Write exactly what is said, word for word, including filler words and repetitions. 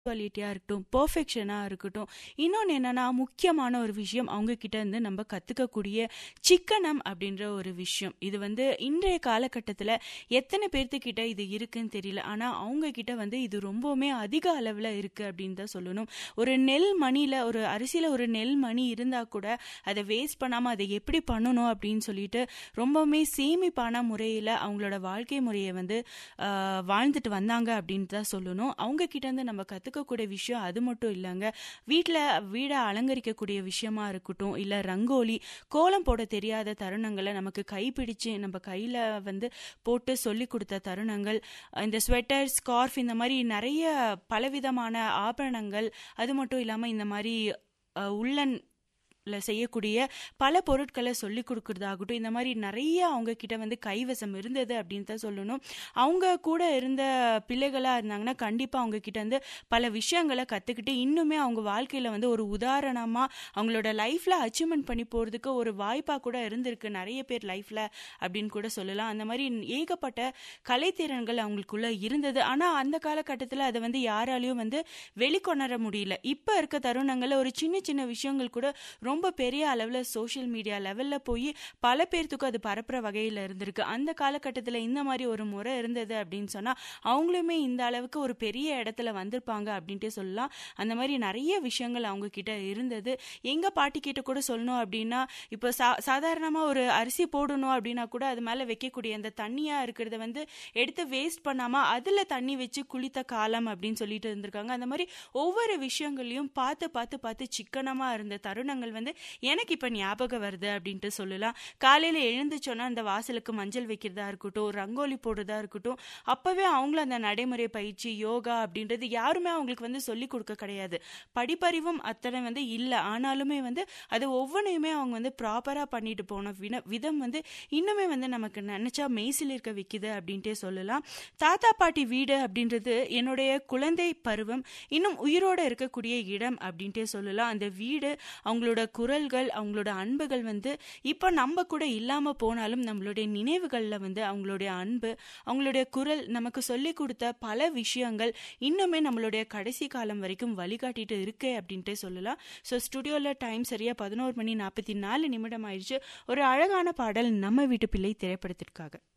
குவாலிட்டியா இருக்கட்டும், பெர்ஃபெக்ஷனா இருக்கட்டும். இன்னொன்னு என்னன்னா, முக்கியமான ஒரு விஷயம் அவங்க கிட்ட இருந்து நம்ம கத்துக்கக்கூடிய சிக்கனம் அப்படின்ற ஒரு விஷயம். இது வந்து இன்றைய காலகட்டத்துல எத்தனை பேர்த்துக்கிட்ட இது இருக்குன்னு தெரியல. ஆனா அவங்க கிட்ட வந்து இது ரொம்பவுமே அதிக அளவுல இருக்கு அப்படின்னு தான் சொல்லணும். ஒரு நெல் மணில, ஒரு அரிசியில ஒரு நெல் மணி இருந்தா கூட அதை வேஸ்ட் பண்ணாம அதை எப்படி பண்ணணும் அப்படின்னு சொல்லிட்டு ரொம்பவுமே சேமிப்பான முறையில அவங்களோட வாழ்க்கை முறையை வந்து ஆஹ், வாழ்ந்துட்டு வந்தாங்க அப்படின்னு தான் சொல்லணும். அவங்க கிட்ட இருந்து நம்ம கத்துக்கக்கூடிய விஷயம் அது மட்டும் இல்லைங்க. வீட்டில் வீடை அலங்கரிக்கக்கூடிய விஷயமா இருக்கட்டும், இல்லை ரங்கோலி, கோலம் போட தெரியாத தருணங்களை நமக்கு கைப்பிடிச்சு நம்ம கையில் வந்து போட்டு சொல்லி கொடுத்த தருணங்கள், இந்த ஸ்வெட்டர், ஸ்கார்ஃப், இந்த மாதிரி நிறைய பலவிதமான ஆபரணங்கள், அது மட்டும் இல்லாமல் இந்த மாதிரி அஹ், உள்ளன் ல செய்யக்கூடிய பல பொருட்களை சொல்லி கொடுக்கறதாகட்டும், இந்த மாதிரி நிறைய அவங்க கிட்ட வந்து கைவசம் இருந்தது அப்படின்னு தான் சொல்லணும். அவங்க கூட இருந்த பிள்ளைகளா இருந்தாங்கன்னா கண்டிப்பா அவங்க கிட்ட இருந்து பல விஷயங்களை கத்துக்கிட்டு இன்னுமே அவங்க வாழ்க்கையில வந்து ஒரு உதாரணமா அவங்களோட லைஃப்ல அச்சீவ்மெண்ட் பண்ணி போறதுக்கு ஒரு வாய்ப்பா கூட இருந்திருக்கு நிறைய பேர் லைஃப்ல அப்படின்னு கூட சொல்லலாம். அந்த மாதிரி ஏகப்பட்ட கலைத்திறன்கள் அவங்களுக்குள்ள இருந்தது. ஆனா அந்த காலகட்டத்தில் அதை வந்து யாராலையும் வந்து வெளிக்கொணர முடியல. இப்ப இருக்க தருணங்கள்ல ஒரு சின்ன சின்ன விஷயங்கள் கூட ரொம்ப பெரிய அளவில் சோஷியல் மீடியா லெவலில் போய் பல பேர்த்துக்கும் அது பரப்புற வகையில் இருந்திருக்கு. அந்த காலகட்டத்தில் இந்த மாதிரி ஒரு முறை இருந்தது அப்படின்னு சொன்னால் அவங்களுமே இந்த அளவுக்கு ஒரு பெரிய இடத்துல வந்திருப்பாங்க அப்படின்ட்டே சொல்லலாம். அந்த மாதிரி நிறைய விஷயங்கள் அவங்க கிட்ட இருந்தது. எங்கள் பாட்டி கிட்ட கூட சொல்லணும் அப்படின்னா, இப்போ சா சாதாரணமாக ஒரு அரிசி போடணும் அப்படின்னா கூட அது மேலே வைக்கக்கூடிய அந்த தண்ணியாக இருக்கிறத வந்து எடுத்து வேஸ்ட் பண்ணாமல் அதில் தண்ணி வச்சு குளித்த காலம் அப்படின்னு சொல்லிட்டு இருந்திருக்காங்க. அந்த மாதிரி ஒவ்வொரு விஷயங்களையும் பார்த்து பார்த்து பார்த்து சிக்கனமாக இருந்த தருணங்கள் வந்து எனக்கு இப்ப ஞாபகம் வருது அப்படின்ட்டு சொல்லலாம். காலையில எழுந்துச்சோன்னா அந்த வாசலுக்கு மஞ்சள் வைக்கிறதா இருக்கட்டும், ரங்கோலி போடுறதா இருக்கட்டும், அப்பவே அவங்களும் அந்த நடைமுறை பயிற்சி, யோகா அப்படின்றது யாருமே அவங்களுக்கு வந்து சொல்லி கொடுக்க கிடையாது. படிப்பறிவும் அத்தனை வந்து இல்லை. ஆனாலுமே வந்து அது ஒவ்வொன்றையுமே அவங்க வந்து ப்ராப்பரா பண்ணிட்டு போன வின விதம் வந்து இன்னுமே வந்து நமக்கு நினைச்சா மெய்சில் இருக்க வைக்குது அப்படின்ட்டே சொல்லலாம். தாத்தா பாட்டி வீடு அப்படின்றது என்னுடைய குழந்தை பருவம் இன்னும் உயிரோட இருக்கக்கூடிய இடம் அப்படின்ட்டே சொல்லலாம். அந்த வீடு, அவங்களோட குரல்கள், அவங்களோட அன்புகள் வந்து இப்போ நம்ம கூட இல்லாம போனாலும் நம்மளுடைய நினைவுகள்ல வந்து அவங்களுடைய அன்பு, அவங்களுடைய குரல், நமக்கு சொல்லி கொடுத்த பல விஷயங்கள் இன்னுமே நம்மளுடைய கடைசி காலம் வரைக்கும் வழிகாட்டிட்டு இருக்கு அப்படின்ட்டு சொல்லலாம். ஸோ ஸ்டுடியோல டைம் சரியா பதினோரு மணி நாற்பத்தி நாலு நிமிடம் ஆயிடுச்சு. ஒரு அழகான பாடல் நம்ம வீட்டு பிள்ளை திரைப்படத்திற்காக.